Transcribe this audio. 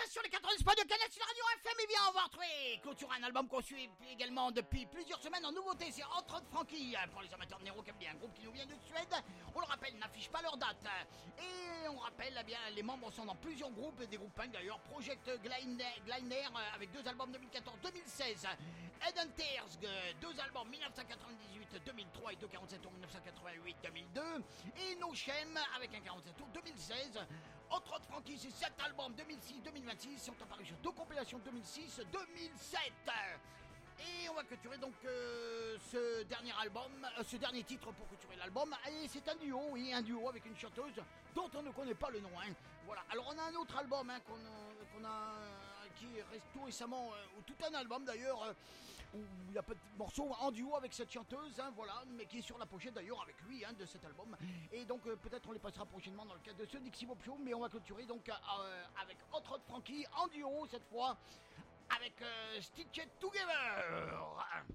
sur les 90 pas de Canal sur la radio FM. Et bien, on va retrouver clôture un album qu'on suit également depuis plusieurs semaines en nouveauté. C'est Entre Frankie. Pour les amateurs de Nero qui aiment bien, un groupe qui nous vient de Suède. On le rappelle, n'affiche pas leur date. Et on rappelle, eh bien, les membres sont dans plusieurs groupes, des groupes punk d'ailleurs. Project Glider avec 2 albums 2014-2016. Head and Tears, 2 albums 1998-2003 et 2 47 tours 1988-2002. Et No Shame avec un 47 tours 2016. Entre Frankie, c'est 7 albums 2006-2026 sont apparus sur 2 compilations 2006-2007. Et on va clôturer donc ce dernier album, ce dernier titre pour clôturer l'album. Et c'est un duo, oui, un duo avec une chanteuse dont on ne connaît pas le nom. Hein. Voilà. Alors on a un autre album hein, qui reste tout récemment, ou tout un album d'ailleurs, où il y a pas de morceaux en duo avec cette chanteuse, hein, voilà, mais qui est sur la pochette d'ailleurs avec lui hein, de cet album. Et donc peut-être on les passera prochainement dans le cadre de ce Dixie Pop Show, mais on va clôturer donc avec Hot Frankie en duo cette fois. Avec Stitch It Together.